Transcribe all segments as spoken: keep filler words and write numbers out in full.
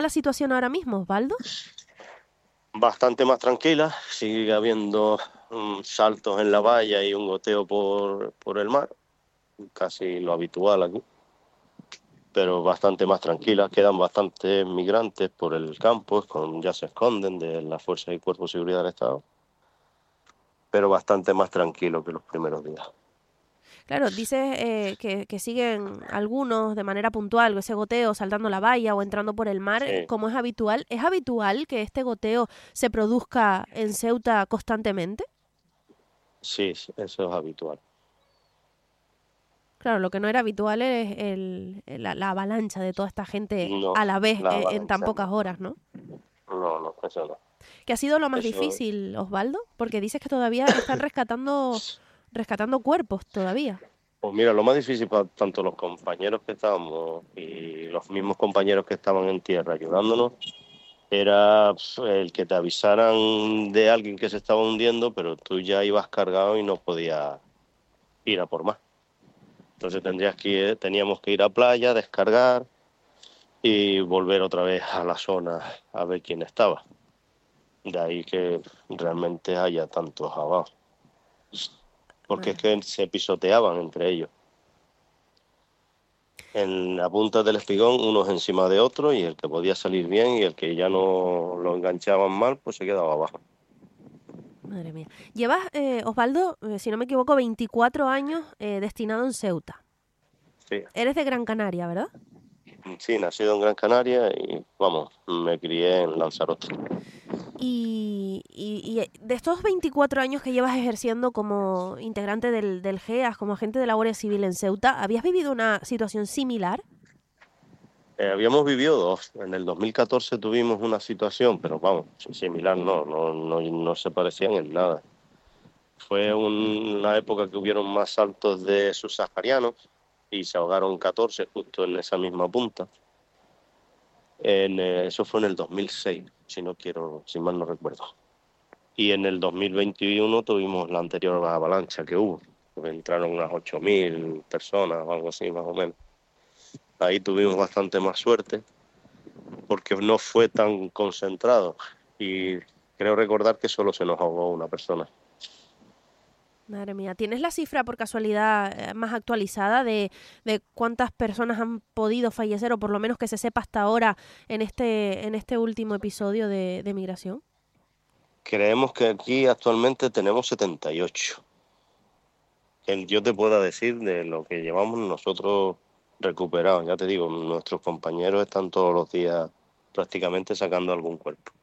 la situación ahora mismo, Osvaldo? Bastante más tranquila, sigue habiendo um, saltos en la valla y un goteo por, por el mar, casi lo habitual aquí, pero bastante más tranquila. Quedan bastantes migrantes por el campo, con, ya se esconden de las fuerzas y cuerpos de seguridad del Estado, pero bastante más tranquilo que los primeros días. Claro, dices eh, que, que siguen algunos de manera puntual ese goteo saltando la valla o entrando por el mar, eh, Sí, como es habitual. ¿Es habitual que este goteo se produzca en Ceuta constantemente? sí, sí, eso es habitual. Claro, lo que no era habitual es el, la, la avalancha de toda esta gente No, a la vez la eh, en tan avalancha pocas no. horas, ¿no? No, no, eso no. ¿Qué ha sido lo más Eso, difícil, Osvaldo? Porque dices que todavía están rescatando, rescatando cuerpos todavía. pues mira, lo más difícil para tanto los compañeros que estábamos y los mismos compañeros que estaban en tierra ayudándonos era pues, el que te avisaran de alguien que se estaba hundiendo, pero tú ya ibas cargado y no podías ir a por más. Entonces tendrías que ir- teníamos que ir a playa, descargar y volver otra vez a la zona a ver quién estaba. De ahí que realmente haya tantos abajo, porque es Madre mía. que se pisoteaban entre ellos. En la punta del espigón, unos encima de otros, y el que podía salir bien y el que ya no lo enganchaban mal, pues se quedaba abajo. Madre mía. Llevas, eh, Osvaldo, eh, si no me equivoco, veinticuatro años eh, destinado en Ceuta. Sí, Eres de Gran Canaria, ¿verdad? sí, nacido en Gran Canaria y vamos, me crié en Lanzarote. Y, y- y, eh, de estos veinticuatro años que llevas ejerciendo como integrante del, del G E A S, como agente de la Guardia Civil en Ceuta, ¿habías vivido una situación similar? Eh, habíamos vivido dos. En el dos mil catorce tuvimos una situación, pero vamos, similar no, no, no, no se parecían en nada. Fue un- una época que hubieron más saltos de subsaharianos y se ahogaron catorce justo en esa misma punta. En, eh, eso fue en el dos mil seis, si no quiero, si mal no recuerdo. Y en el dos mil veintiuno tuvimos la anterior avalancha que hubo, porque entraron unas ocho mil personas o algo así más o menos. Ahí tuvimos bastante más suerte porque no fue tan concentrado y creo recordar que solo se nos ahogó una persona. Madre mía, ¿tienes la cifra por casualidad eh, más actualizada de, de cuántas personas han podido fallecer o por lo menos que se sepa hasta ahora en este, en este último episodio de, de migración? Creemos que aquí actualmente tenemos setenta y ocho. Que yo te pueda decir de lo que llevamos nosotros recuperados. Ya te digo, nuestros compañeros están todos los días prácticamente sacando algún cuerpo.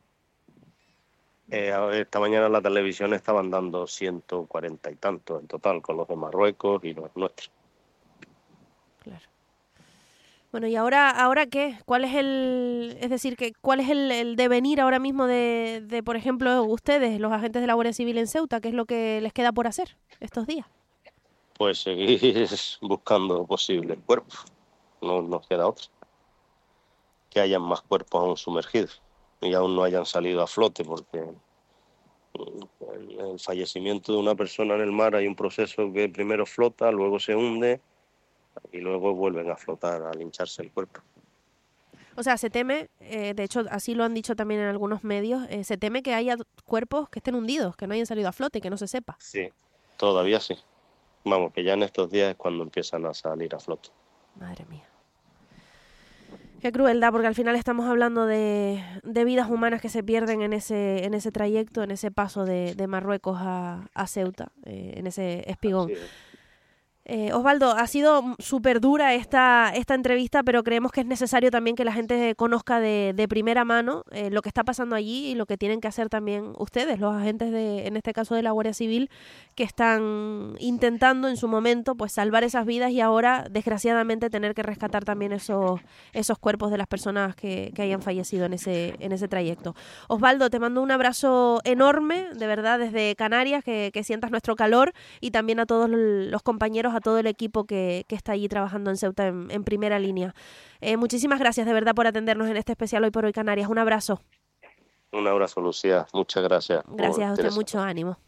Eh, a ver, esta mañana en la televisión estaban dando ciento cuarenta y tantos en total, con los de Marruecos y los nuestros. Claro. Bueno, ¿y ahora, ahora qué? ¿Cuál es el, es decir, que cuál es el, el devenir ahora mismo de, de, por ejemplo, ustedes, los agentes de la Guardia Civil en Ceuta? ¿Qué es lo que les queda por hacer estos días? Pues seguir buscando posibles cuerpos, no nos queda otra. Que hayan más cuerpos aún sumergidos y aún no hayan salido a flote, porque el, el fallecimiento de una persona en el mar hay un proceso que primero flota, luego se hunde y luego vuelven a flotar al hincharse el cuerpo. O sea, se teme, eh, de hecho, así lo han dicho también en algunos medios, eh, se teme que haya cuerpos que estén hundidos, que no hayan salido a flote, que no se sepa. Sí, todavía sí. Vamos, que ya en estos días es cuando empiezan a salir a flote. Madre mía. Qué crueldad, porque al final estamos hablando de, de vidas humanas que se pierden en ese, en ese trayecto, en ese paso de, de Marruecos a, a Ceuta, eh, en ese espigón. Así es. Eh, Osvaldo, ha sido súper dura esta, esta entrevista, pero creemos que es necesario también que la gente conozca de, de primera mano eh, lo que está pasando allí y lo que tienen que hacer también ustedes, los agentes de, en este caso de la Guardia Civil, que están intentando en su momento pues salvar esas vidas y ahora, desgraciadamente, tener que rescatar también esos, esos cuerpos de las personas que, que hayan fallecido en ese, en ese trayecto. Osvaldo, te mando un abrazo enorme, de verdad, desde Canarias, que, que sientas nuestro calor y también a todos los compañeros, a todo el equipo que, que está allí trabajando en Ceuta en, en primera línea. Eh, muchísimas gracias de verdad por atendernos en este especial Hoy por Hoy Canarias. Un abrazo. Un abrazo, Lucía. Muchas gracias por Gracias a usted, interesarnos. mucho ánimo.